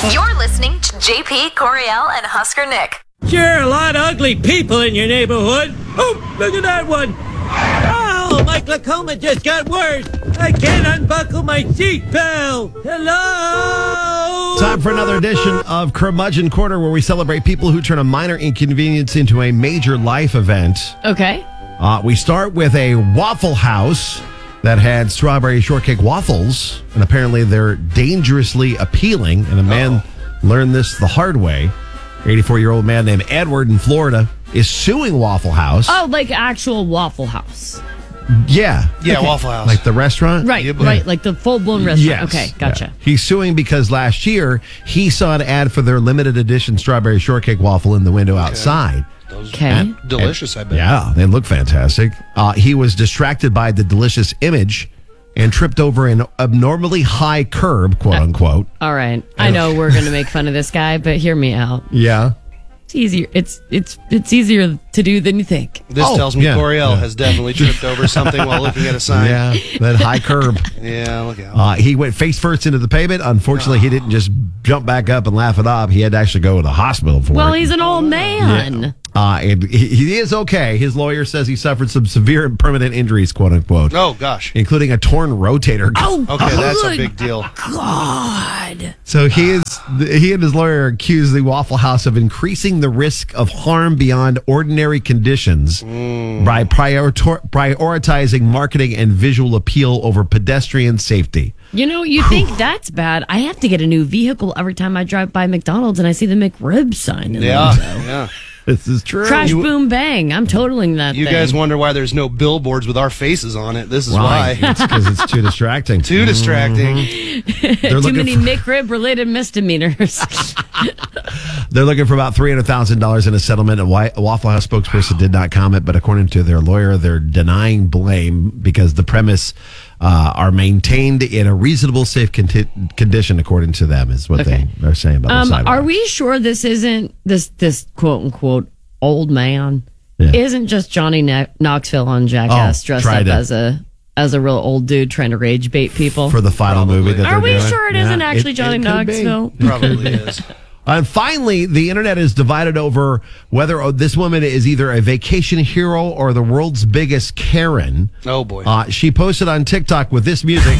You're listening to JP, Coriel, and Husker Nick. Sure, a lot of ugly people in your neighborhood. Oh, look at that one. Oh, my glaucoma just got worse. I can't unbuckle my seat belt. Hello? Time for another edition of Curmudgeon Corner, where we celebrate people who turn a minor inconvenience into a major life event. Okay. We start with a Waffle House that had strawberry shortcake waffles, and apparently they're dangerously appealing, and a man learned this the hard way. 84-year-old man named Edward in Florida is suing Waffle House. Oh, like actual Waffle House. Yeah. Yeah, okay. Waffle House. Like the restaurant? Right, right. Like the full-blown restaurant. Yes. Okay, gotcha. Yeah. He's suing because last year he saw an ad for their limited edition strawberry shortcake waffle in the window outside. Okay. Delicious, I bet. Yeah, they look fantastic. He was distracted by the delicious image and tripped over an abnormally high curb, quote unquote. All right. I know we're going to make fun of this guy, but hear me out. Yeah. It's easier. It's easier to do than you think. This tells me Coriel has definitely tripped over something while looking at a sign. Yeah, that high curb. Yeah, look out. He went face first into the pavement. Unfortunately, he didn't just jump back up and laugh it off. He had to actually go to the hospital for it. Well, he's an old man. Yeah. And he is okay. His lawyer says he suffered some severe and permanent injuries, quote unquote. Oh, gosh. Including a torn rotator. Oh, okay, that's a big deal. God. So he and his lawyer accuse the Waffle House of increasing the risk of harm beyond ordinary conditions by prioritizing marketing and visual appeal over pedestrian safety. You know, you think that's bad. I have to get a new vehicle every time I drive by McDonald's and I see the McRib sign. Yeah. This is true. Crash, boom, bang. I'm tototaling that You thing. guys wonder why there's no billboards with our faces on it. This is why. It's because it's too distracting. Too distracting. Too many McRib-related misdemeanors. They're looking for about $300,000 in a settlement. A Waffle House spokesperson did not comment, but according to their lawyer, they're denying blame because the premise are maintained in a reasonable, safe condition, according to them, is what they're saying about the sidewalk. Are we sure this isn't this quote-unquote old man? Yeah. Isn't just Johnny Knoxville on Jackass dressed up as a real old dude trying to rage bait people? For the final movie that Are we doing? sure it isn't actually Johnny Knoxville? Probably is. And finally, the internet is divided over whether this woman is either a vacation hero or the world's biggest Karen. Oh, boy. She posted on TikTok with this music,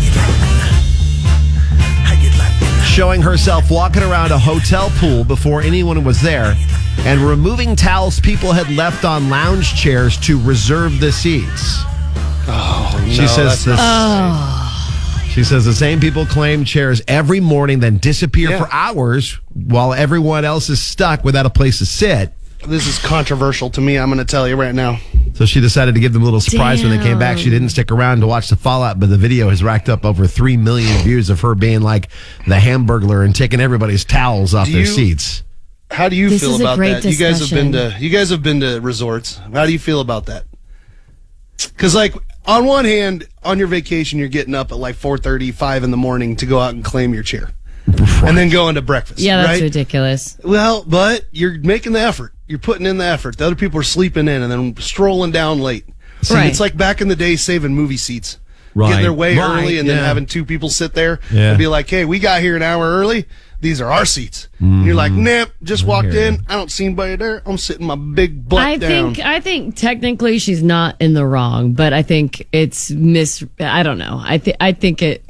showing herself walking around a hotel pool before anyone was there and removing towels people had left on lounge chairs to reserve the seats. Oh, no. She says this. She says the same people claim chairs every morning, then disappear for hours while everyone else is stuck without a place to sit. This is controversial to me, I'm going to tell you right now. So she decided to give them a little surprise when they came back. She didn't stick around to watch the fallout, but the video has racked up over 3 million views of her being like the Hamburglar and taking everybody's towels off their seats. How do you feel about that? Discussion. You guys have been to resorts. How do you feel about that? Because, like, on one hand, on your vacation, you're getting up at like 4:30, 5 in the morning to go out and claim your chair. Right. And then go into breakfast. Yeah, that's right? ridiculous. Well, but you're making the effort. You're putting in the effort. The other people are sleeping in and then strolling down late. See, it's like back in the day saving movie seats. Getting there way early and then having 2 people sit there and be like, hey, we got here an hour early. These are our seats. And you're like, nah, just walked in. I don't see anybody there. I'm sitting my big butt down. I think technically she's not in the wrong, but I think it's I don't know. I think it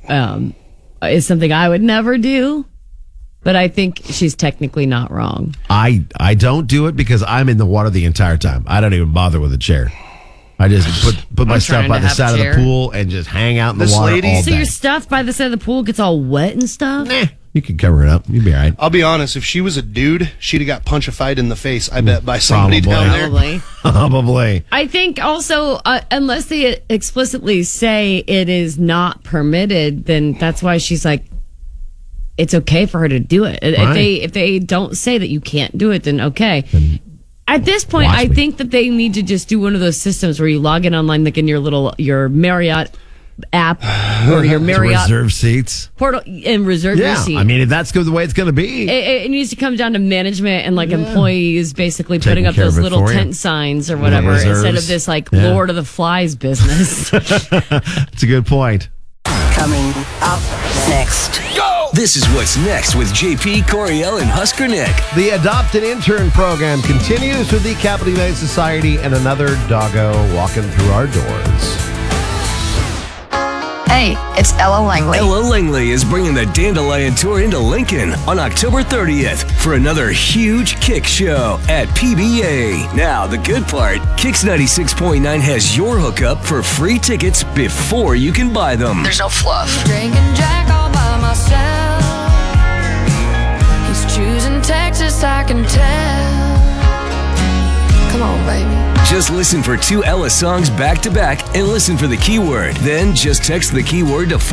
is something I would never do, but I think she's technically not wrong. I don't do it because I'm in the water the entire time. I don't even bother with a chair. I just put my stuff by the side of the pool and just hang out in the water all day. So your stuff by the side of the pool gets all wet and stuff? Nah. You can cover it up. You'll be all right. I'll be honest. If she was a dude, she'd have got punchified in the face, I bet, by somebody down there. Probably. I think also, unless they explicitly say it is not permitted, then that's why she's like, it's okay for her to do it. Right. If they don't say that you can't do it, then okay. At this point, I think that they need to just do one of those systems where you log in online, like in your Marriott app or your Marriott reserve seats portal and reserve your seat. I mean, if that's the way it's going to be, it needs to come down to management and like employees basically putting up those little tent signs or whatever instead of this like Lord of the Flies business. It's a good point. Coming up next. Go! This is what's next with JP, Coriel, and Husker Nick. The Adopt an Intern program continues with the Capital United Society and another doggo walking through our doors. Hey, it's Ella Langley. Ella Langley is bringing the Dandelion Tour into Lincoln on October 30th for another huge Kick show at PBA. Now, the good part, Kicks 96.9 has your hookup for free tickets before you can buy them. There's no fluff. Drinking Jack all by myself. He's choosing Texas, I can tell. Come on, baby. Just listen for 2 Ella songs back to back and listen for the keyword. Then just text the keyword to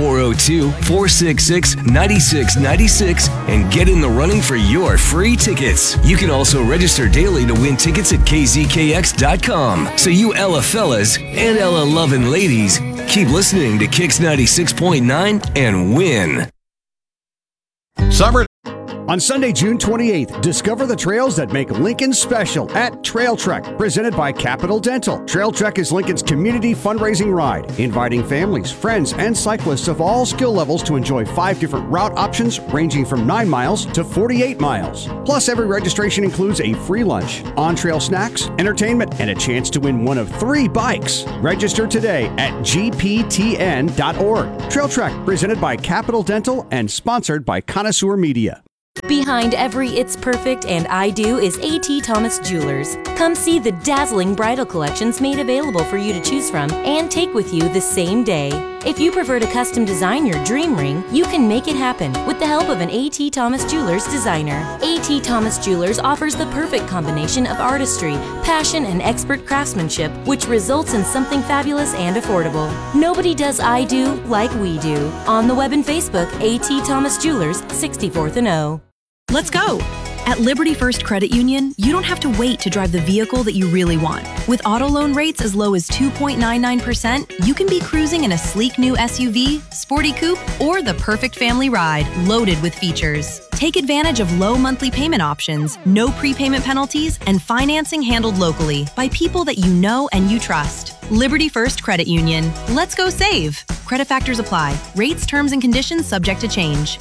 402-466-9696 and get in the running for your free tickets. You can also register daily to win tickets at kzkx.com. So you Ella fellas and Ella loving ladies, keep listening to Kicks 96.9 and win. Summer. On Sunday, June 28th, discover the trails that make Lincoln special at Trail Trek, presented by Capital Dental. Trail Trek is Lincoln's community fundraising ride, inviting families, friends, and cyclists of all skill levels to enjoy 5 different route options ranging from 9 miles to 48 miles. Plus, every registration includes a free lunch, on-trail snacks, entertainment, and a chance to win one of 3 bikes. Register today at gptn.org. Trail Trek, presented by Capital Dental and sponsored by Connoisseur Media. Behind every It's Perfect and I Do is A.T. Thomas Jewelers. Come see the dazzling bridal collections made available for you to choose from and take with you the same day. If you prefer to custom design your dream ring, you can make it happen with the help of an A.T. Thomas Jewelers designer. A.T. Thomas Jewelers offers the perfect combination of artistry, passion, and expert craftsmanship, which results in something fabulous and affordable. Nobody does I Do like we do. On the web and Facebook, A.T. Thomas Jewelers, 64th and O. Let's go! At Liberty First Credit Union, you don't have to wait to drive the vehicle that you really want. With auto loan rates as low as 2.99%, you can be cruising in a sleek new SUV, sporty coupe, or the perfect family ride loaded with features. Take advantage of low monthly payment options, no prepayment penalties, and financing handled locally by people that you know and you trust. Liberty First Credit Union. Let's go save! Credit factors apply. Rates, terms, and conditions subject to change.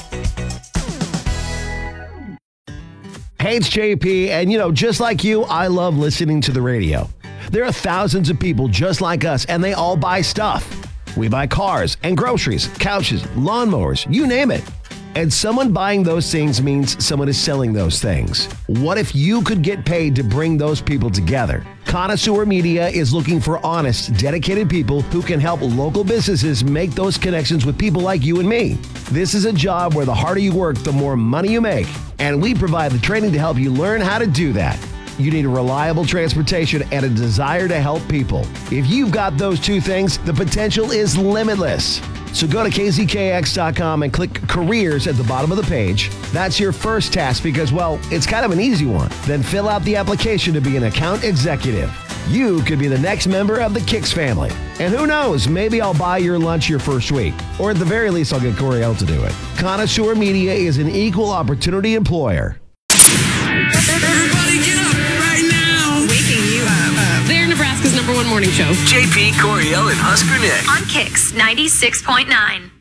Hey, it's JP, and just like you, I love listening to the radio. There are thousands of people just like us, and they all buy stuff. We buy cars and groceries, couches, lawnmowers, you name it. And someone buying those things means someone is selling those things. What if you could get paid to bring those people together? Connoisseur Media is looking for honest, dedicated people who can help local businesses make those connections with people like you and me. This is a job where the harder you work, the more money you make. And we provide the training to help you learn how to do that. You need a reliable transportation and a desire to help people. If you've got those 2 things, the potential is limitless. So go to kzkx.com and click careers at the bottom of the page. That's your first task because, it's kind of an easy one. Then fill out the application to be an account executive. You could be the next member of the Kicks family. And who knows, maybe I'll buy your lunch your first week. Or at the very least, I'll get Coriel to do it. Connoisseur Media is an equal opportunity employer. Everybody get up right now. Waking you up. They're Nebraska's #1 morning show. JP, Coriel, and Husker Nick. On Kicks 96.9.